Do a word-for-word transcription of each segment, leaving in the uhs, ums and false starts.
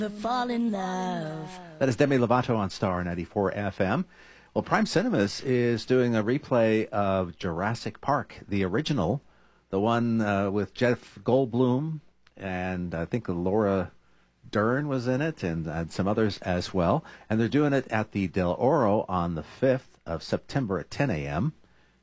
Fall in love. That is Demi Lovato on Star ninety-four F M. Well, Prime Cinemas is doing a replay of Jurassic Park, the original, the one uh, with Jeff Goldblum, and I think Laura Dern was in it, and, and some others as well. And they're doing it at the Del Oro on the fifth of September at ten a.m.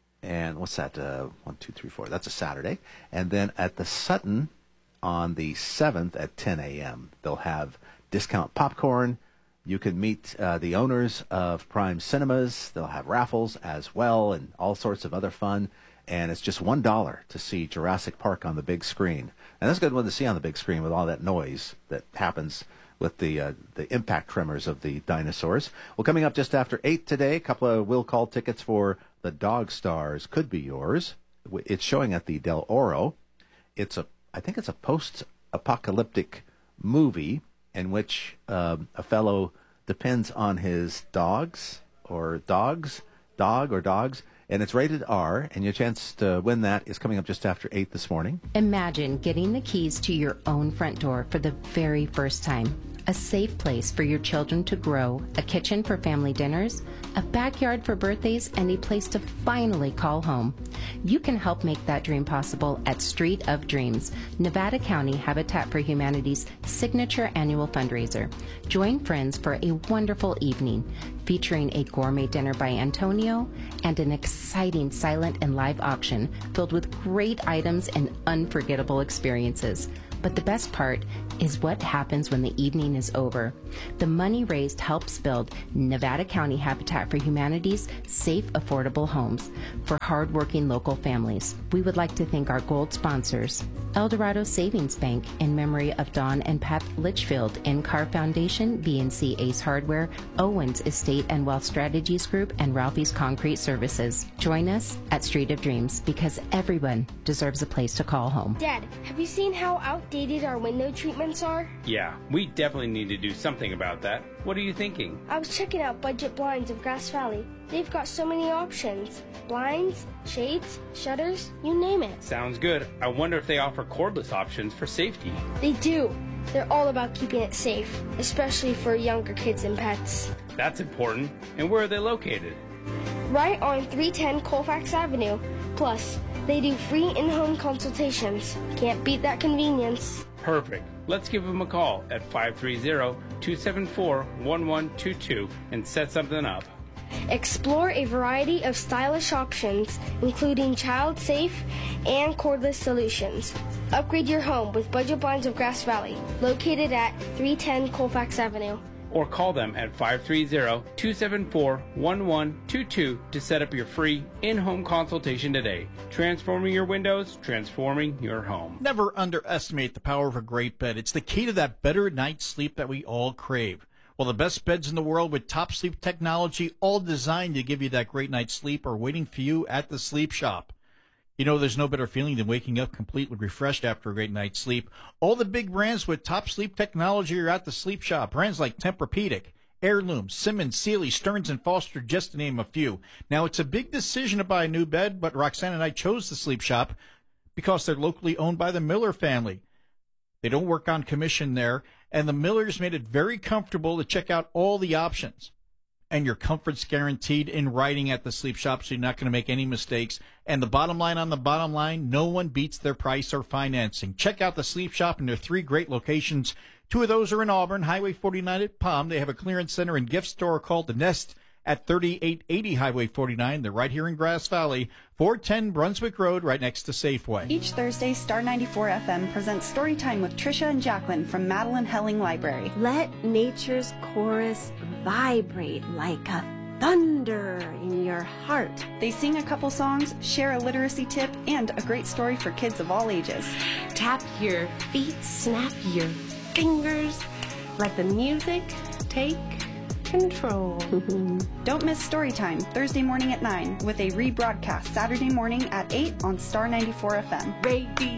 And what's that? Uh, one, two, three, four. That's a Saturday. And then at the Sutton on the seventh at ten a.m. They'll have discount popcorn. You can meet uh, the owners of Prime Cinemas. They'll have raffles as well and all sorts of other fun. And it's just one dollar to see Jurassic Park on the big screen. And that's a good one to see on the big screen with all that noise that happens with the uh, the impact tremors of the dinosaurs. Well, coming up just after eight today, a couple of will call tickets for The Dog Stars could be yours. It's showing at the Del Oro. It's a, I think it's a post-apocalyptic movie in which um, a fellow depends on his dogs or dogs, dog or dogs, and it's rated R, and your chance to win that is coming up just after eight this morning. Imagine getting the keys to your own front door for the very first time. A safe place for your children to grow, a kitchen for family dinners, a backyard for birthdays, and a place to finally call home. You can help make that dream possible at Street of Dreams, Nevada County Habitat for Humanity's signature annual fundraiser. Join friends for a wonderful evening featuring a gourmet dinner by Antonio and an exciting silent and live auction filled with great items and unforgettable experiences. But the best part is what happens when the evening is over. The money raised helps build Nevada County Habitat for Humanity's safe, affordable homes for hardworking local families. We would like to thank our gold sponsors, El Dorado Savings Bank in memory of Don and Pep Litchfield, N-Car Foundation, B and C Ace Hardware, Owens Estate and Wealth Strategies Group, and Ralphie's Concrete Services. Join us at Street of Dreams because everyone deserves a place to call home. Dad, have you seen how outdated our window treatments are? Yeah, we definitely need to do something about that. What are you thinking? I was checking out Budget Blinds of Grass Valley. They've got so many options. Blinds, shades, shutters, you name it. Sounds good. I wonder if they offer cordless options for safety. They do. They're all about keeping it safe, especially for younger kids and pets. That's important. And where are they located? Right on three ten Colfax Avenue. Plus, they do free in-home consultations. Can't beat that convenience. Perfect. Let's give them a call at five three zero, two seven four, one one two two and set something up. Explore a variety of stylish options, including child-safe and cordless solutions. Upgrade your home with Budget Blinds of Grass Valley, located at three ten Colfax Avenue. Or call them at five three zero, two seven four, one one two two to set up your free in-home consultation today. Transforming your windows, transforming your home. Never underestimate the power of a great bed. It's the key to that better night's sleep that we all crave. Well, the best beds in the world with top sleep technology, all designed to give you that great night's sleep, are waiting for you at the Sleep Shop. You know, there's no better feeling than waking up completely refreshed after a great night's sleep. All the big brands with top sleep technology are at the Sleep Shop. Brands like Tempur-Pedic, Heirloom, Simmons, Sealy, Stearns, and Foster, just to name a few. Now, it's a big decision to buy a new bed, but Roxanne and I chose the Sleep Shop because they're locally owned by the Miller family. They don't work on commission there, and the Millers made it very comfortable to check out all the options. And your comfort's guaranteed in writing at the Sleep Shop, so you're not going to make any mistakes. And the bottom line on the bottom line, no one beats their price or financing. Check out the Sleep Shop in their three great locations. Two of those are in Auburn, Highway forty-nine at Palm. They have a clearance center and gift store called The Nest at thirty-eight eighty Highway forty-nine. They're right here in Grass Valley, four ten Brunswick Road, right next to Safeway. Each Thursday, Star ninety-four F M presents Storytime with Trisha and Jacqueline from Madeline Helling Library. Let nature's chorus vibrate like a thunder in your heart. They sing a couple songs, share a literacy tip, and a great story for kids of all ages. Tap your feet, snap your fingers, let the music take control. Don't miss Storytime, Thursday morning at nine, with a rebroadcast Saturday morning at eight on Star ninety-four F M. Radio.